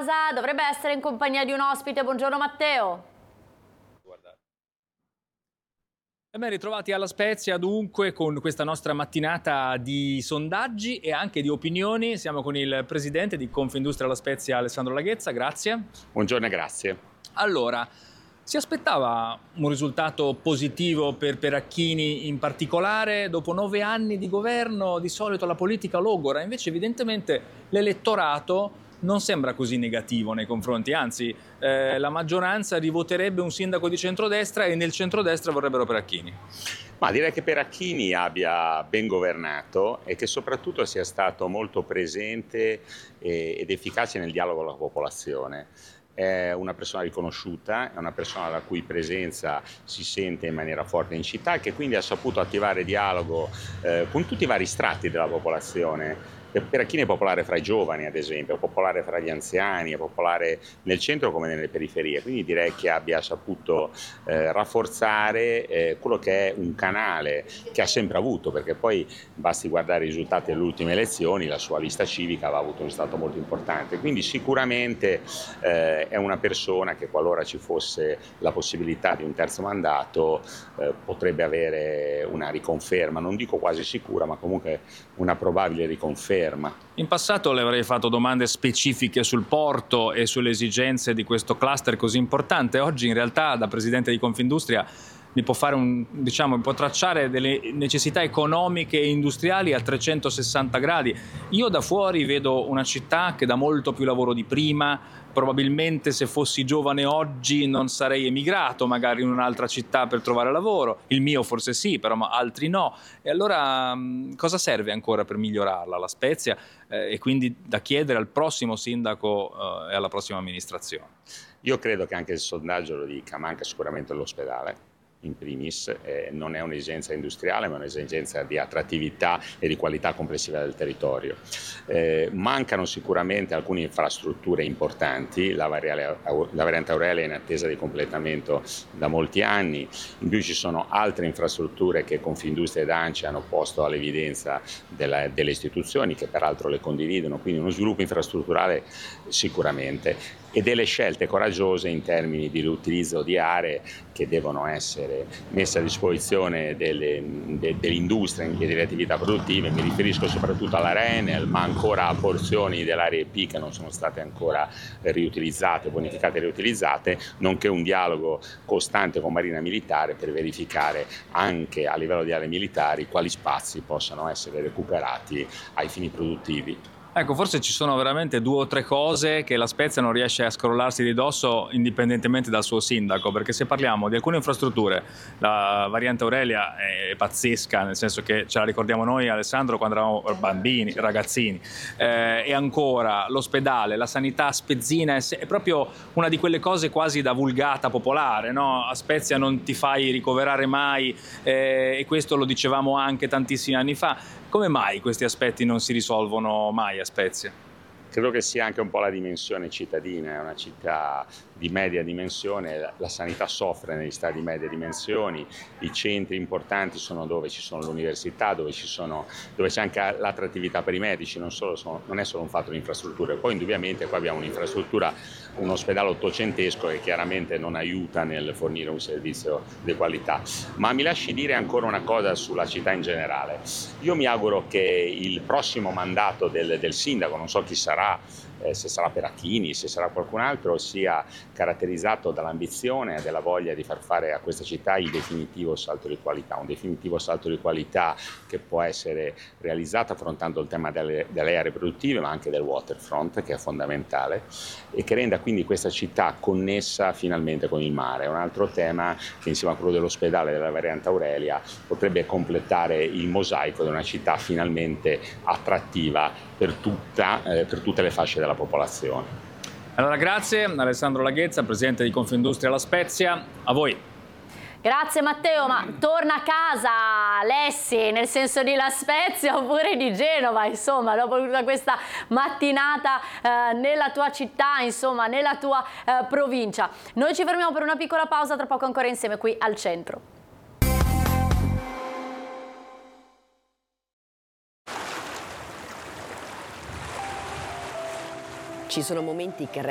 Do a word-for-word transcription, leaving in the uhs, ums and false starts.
casa, dovrebbe essere in compagnia di un ospite. Buongiorno Matteo. E ben ritrovati alla Spezia dunque con questa nostra mattinata di sondaggi e anche di opinioni. Siamo con il presidente di Confindustria La Spezia, Alessandro Laghezza, grazie. Buongiorno e grazie. Allora, si aspettava un risultato positivo per Peracchini in particolare? Dopo nove anni di governo di solito la politica logora, invece evidentemente l'elettorato non sembra così negativo nei confronti, anzi eh, la maggioranza rivoterebbe un sindaco di centrodestra e nel centrodestra vorrebbero Peracchini. Ma direi che Peracchini abbia ben governato e che soprattutto sia stato molto presente eh, ed efficace nel dialogo con la popolazione. È una persona riconosciuta, è una persona la cui presenza si sente in maniera forte in città e che quindi ha saputo attivare dialogo eh, con tutti i vari strati della popolazione. Peracchini è popolare fra i giovani, ad esempio, è popolare fra gli anziani, è popolare nel centro come nelle periferie, quindi direi che abbia saputo eh, rafforzare eh, quello che è un canale che ha sempre avuto, perché poi basti guardare i risultati delle ultime elezioni, la sua lista civica aveva avuto un risultato molto importante, quindi sicuramente eh, è una persona che qualora ci fosse la possibilità di un terzo mandato eh, potrebbe avere una riconferma, non dico quasi sicura, ma comunque una probabile riconferma. In passato le avrei fatto domande specifiche sul porto e sulle esigenze di questo cluster così importante. Oggi in realtà da presidente di Confindustria mi può fare un, diciamo, mi può tracciare delle necessità economiche e industriali a trecentosessanta gradi. Io da fuori vedo una città che dà molto più lavoro di prima. Probabilmente se fossi giovane oggi non sarei emigrato magari in un'altra città per trovare lavoro, il mio forse sì, però altri no. E allora cosa serve ancora per migliorarla la Spezia eh, e quindi da chiedere al prossimo sindaco eh, e alla prossima amministrazione? Io credo che anche il sondaggio lo dica, manca sicuramente l'ospedale. In primis, eh, non è un'esigenza industriale ma un'esigenza di attrattività e di qualità complessiva del territorio. Eh, mancano sicuramente alcune infrastrutture importanti, la, variale, la variante Aurelia è in attesa di completamento da molti anni, in più ci sono altre infrastrutture che Confindustria ed ANCI hanno posto all'evidenza della, delle istituzioni che peraltro le condividono, quindi uno sviluppo infrastrutturale sicuramente e delle scelte coraggiose in termini di riutilizzo di aree che devono essere messe a disposizione delle, de, dell'industria e delle attività produttive. Mi riferisco soprattutto all'area Enel, ma ancora a porzioni dell'area E P che non sono state ancora riutilizzate, bonificate e riutilizzate, nonché un dialogo costante con Marina Militare per verificare anche a livello di aree militari quali spazi possano essere recuperati ai fini produttivi. Ecco, forse ci sono veramente due o tre cose che la Spezia non riesce a scrollarsi di dosso indipendentemente dal suo sindaco, perché se parliamo di alcune infrastrutture, la variante Aurelia è pazzesca, nel senso che ce la ricordiamo noi, Alessandro, quando eravamo bambini, ragazzini, eh, e ancora l'ospedale, la sanità spezzina, è, è proprio una di quelle cose quasi da vulgata popolare, no? A Spezia non ti fai ricoverare mai, eh, e questo lo dicevamo anche tantissimi anni fa. Come mai questi aspetti non si risolvono mai a Spezia? Credo che sia anche un po' la dimensione cittadina, è una città di media dimensione, la sanità soffre negli stati di media dimensioni, i centri importanti sono dove ci sono l'università, dove c'è anche l'attrattività per i medici, non, solo, sono, non è solo un fatto di infrastrutture, poi indubbiamente qua abbiamo un'infrastruttura, un ospedale ottocentesco che chiaramente non aiuta nel fornire un servizio di qualità, ma mi lasci dire ancora una cosa sulla città in generale. Io mi auguro che il prossimo mandato del, del sindaco, non so chi sarà, Eh, se sarà Peracchini, se sarà qualcun altro, sia caratterizzato dall'ambizione e dalla voglia di far fare a questa città il definitivo salto di qualità, un definitivo salto di qualità che può essere realizzato affrontando il tema delle, delle aree produttive ma anche del waterfront, che è fondamentale, e che renda quindi questa città connessa finalmente con il mare. Un altro tema che insieme a quello dell'ospedale della variante Aurelia potrebbe completare il mosaico di una città finalmente attrattiva per, tutta, eh, per tutte le fasce della popolazione. Allora grazie Alessandro Laghezza, presidente di Confindustria La Spezia, a voi. Grazie Matteo, ma torna a casa Alessi, nel senso di La Spezia oppure di Genova, insomma, dopo tutta questa mattinata eh, nella tua città, insomma, nella tua eh, provincia. Noi ci fermiamo per una piccola pausa, tra poco ancora insieme qui al centro. Ci sono momenti che